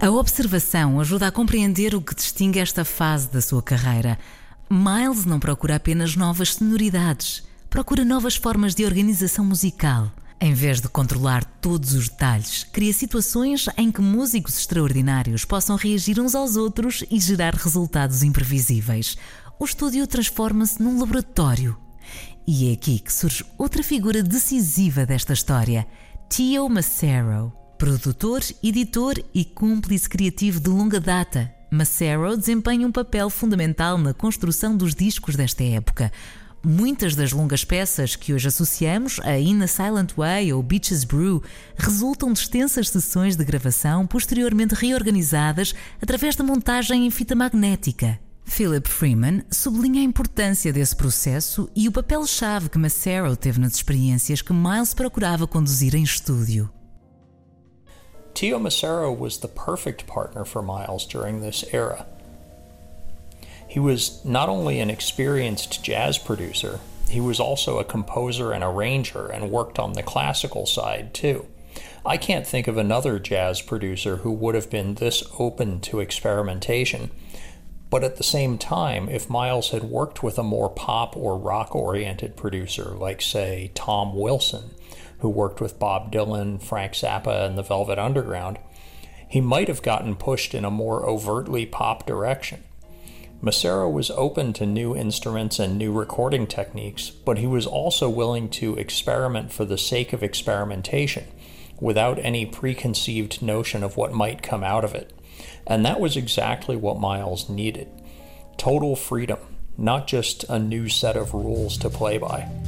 A observação ajuda a compreender o que distingue esta fase da sua carreira. Miles não procura apenas novas sonoridades, procura novas formas de organização musical. Em vez de controlar todos os detalhes, cria situações em que músicos extraordinários possam reagir uns aos outros e gerar resultados imprevisíveis. O estúdio transforma-se num laboratório. E é aqui que surge outra figura decisiva desta história, Teo Macero. Produtor, editor e cúmplice criativo de longa data, Macero desempenha um papel fundamental na construção dos discos desta época. Muitas das longas peças que hoje associamos a In a Silent Way ou Beaches Brew resultam de extensas sessões de gravação posteriormente reorganizadas através da montagem em fita magnética. Philip Freeman sublinha a importância desse processo e o papel-chave que Macero teve nas experiências que Miles procurava conduzir em estúdio. Teo Macero was the perfect partner for Miles during this era. He was not only an experienced jazz producer, he was also a composer and arranger and worked on the classical side too. I can't think of another jazz producer who would have been this open to experimentation. But at the same time, if Miles had worked with a more pop or rock-oriented producer, like, say, Tom Wilson, who worked with Bob Dylan, Frank Zappa, and the Velvet Underground, he might have gotten pushed in a more overtly pop direction. Macero was open to new instruments and new recording techniques, but he was also willing to experiment for the sake of experimentation, without any preconceived notion of what might come out of it. And that was exactly what Miles needed. Total freedom, not just a new set of rules to play by.